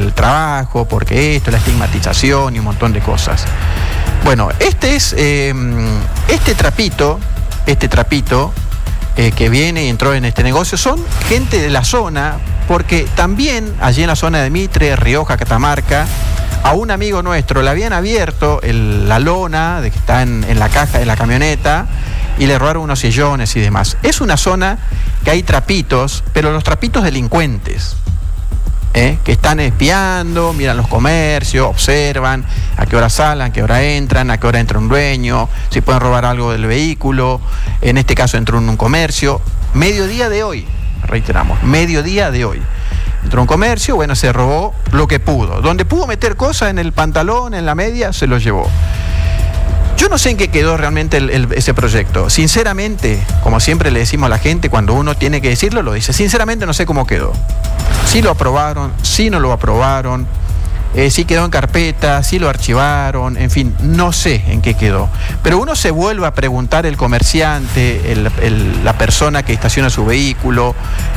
el trabajo, porque esto, la estigmatización y un montón de cosas. Bueno, este trapito que viene y entró en este negocio son gente de la zona, porque también allí en la zona de Mitre, Rioja, Catamarca, a un amigo nuestro le habían abierto la lona de que está en la caja de la camioneta y le robaron unos sillones y demás. Es una zona que hay trapitos, pero los trapitos delincuentes, que están espiando, miran los comercios, observan a qué hora salen, a qué hora entran, a qué hora entra un dueño, si pueden robar algo del vehículo. En este caso entró en un comercio, mediodía de hoy, reiteramos, mediodía de hoy. Entró a un comercio, bueno, se robó lo que pudo. Donde pudo meter cosas en el pantalón, en la media, se lo llevó. Yo no sé en qué quedó realmente ese proyecto. Sinceramente, como siempre le decimos a la gente, cuando uno tiene que decirlo, lo dice. Sinceramente no sé cómo quedó. Si lo aprobaron, si no lo aprobaron, si quedó en carpeta, si lo archivaron, en fin, no sé en qué quedó. Pero uno se vuelve a preguntar, el comerciante, la persona que estaciona su vehículo,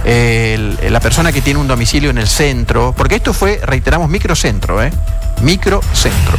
la persona que tiene un domicilio en el centro, porque esto fue, reiteramos, microcentro, microcentro.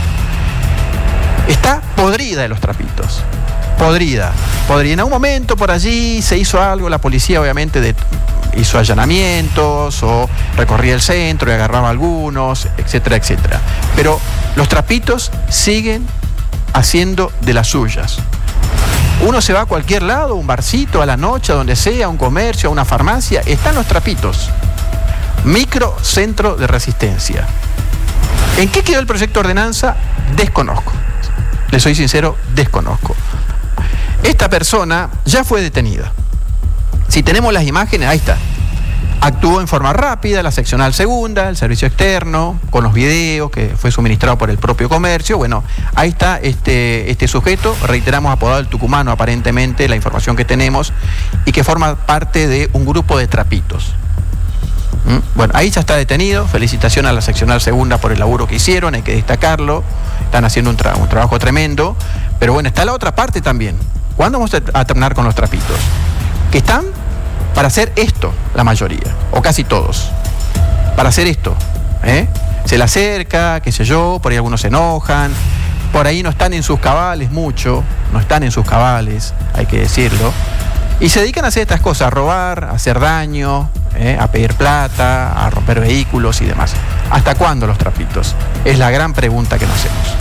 Está podrida de los trapitos, podrida. En algún momento por allí se hizo algo, la policía obviamente hizo allanamientos o recorría el centro y agarraba algunos, etcétera, etcétera. Pero los trapitos siguen haciendo de las suyas. Uno se va a cualquier lado, un barcito, a la noche, a donde sea, a un comercio, a una farmacia, están los trapitos. Microcentro de resistencia. ¿En qué quedó el proyecto de ordenanza? Desconozco. Les soy sincero, desconozco. Esta persona ya fue detenida. Si tenemos las imágenes, ahí está. Actuó en forma rápida la seccional segunda, el servicio externo, con los videos que fue suministrado por el propio comercio. Bueno, ahí está este sujeto, reiteramos, apodado el Tucumano, aparentemente, la información que tenemos, y que forma parte de un grupo de trapitos. Bueno, ahí ya está detenido. Felicitación a la seccional segunda por el laburo que hicieron, hay que destacarlo. Están haciendo un trabajo tremendo. Pero bueno, está la otra parte también. ¿Cuándo vamos a terminar con los trapitos? Que están para hacer esto, la mayoría, o casi todos. Para hacer esto, Se le acerca, qué sé yo, por ahí algunos se enojan, por ahí no están en sus cabales mucho, no están en sus cabales, hay que decirlo. Y se dedican a hacer estas cosas, a robar, a hacer daño, a pedir plata, a romper vehículos y demás. ¿Hasta cuándo los trapitos? Es la gran pregunta que nos hacemos.